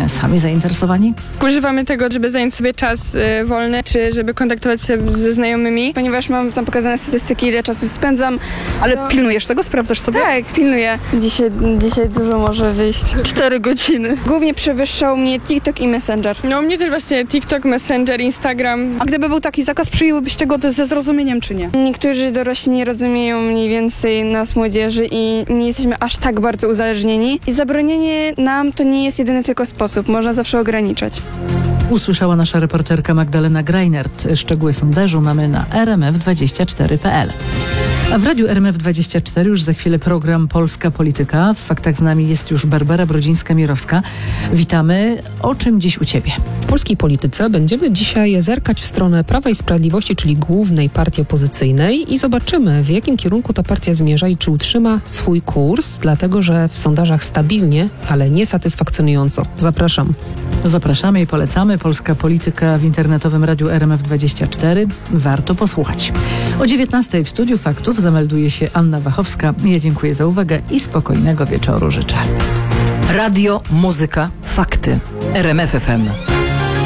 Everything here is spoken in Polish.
sami zainteresowani? Używamy tego, żeby zająć sobie czas wolny, czy żeby kontaktować się ze znajomymi. Ponieważ mam tam pokazane statystyki, ile czasu spędzam. Ale pilnujesz tego? Sprawdzasz sobie? Tak, pilnuję. Dzisiaj dużo może wyjść. 4 godziny. Głównie przewyższał mnie TikTok i Messenger. No mnie też właśnie TikTok, Messenger, Instagram. A gdyby był taki zakaz, przyjęłybyście go ze zrozumieniem, czy nie? Niektórzy dorośli nie rozumieją mniej więcej nas, młodzieży, i nie jesteśmy aż tak bardzo uzależnieni. I zabronienie nam to nie jest jedyny tylko sposób. Można zawsze ograniczać. Usłyszała nasza reporterka Magdalena Greinert. Szczegóły sondażu mamy na rmf24.pl. A w Radiu RMF24 już za chwilę program Polska Polityka. W faktach z nami jest już Barbara Brodzińska-Mirowska. Witamy. O czym dziś u Ciebie? W polskiej polityce będziemy dzisiaj zerkać w stronę Prawa i Sprawiedliwości, czyli głównej partii opozycyjnej, i zobaczymy, w jakim kierunku ta partia zmierza i czy utrzyma swój kurs, dlatego że w sondażach stabilnie, ale nie satysfakcjonująco. Zapraszam. Zapraszamy i polecamy. Polska Polityka w internetowym Radiu RMF24. Warto posłuchać. O 19:00 w Studiu Faktów zamelduje się Anna Wachowska. Ja dziękuję za uwagę i spokojnego wieczoru życzę. Radio, muzyka, fakty. RMF FM.